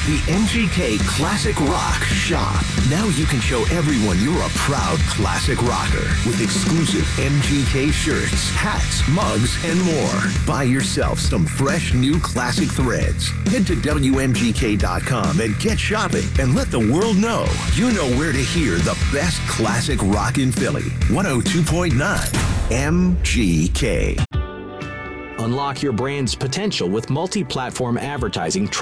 The MGK Classic Rock Shop. Now you can show everyone you're a proud classic rocker with exclusive MGK shirts, hats, mugs, and more. Buy yourself some fresh new classic threads. Head to WMGK.com and get shopping and let the world know you know where to hear the best classic rock in Philly. 102.9 MGK. Unlock your brand's potential with multi-platform advertising.